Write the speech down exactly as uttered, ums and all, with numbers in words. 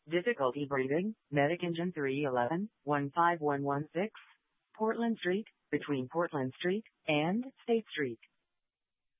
Difficulty breathing, Medic Engine three eleven, one five one one six, Portland Street, between Portland Street and State Street.